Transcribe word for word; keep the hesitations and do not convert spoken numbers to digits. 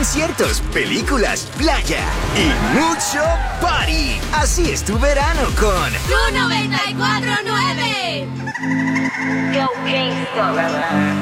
conciertos, películas, playa y mucho party. Así es tu verano con Tu noventa y cuatro nueve. Go Gangsta.